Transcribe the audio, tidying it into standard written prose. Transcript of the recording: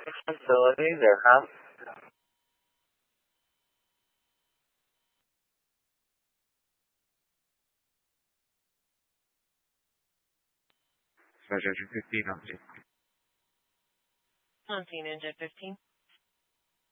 facilities or how? Treasure 15 on On Ninja 15.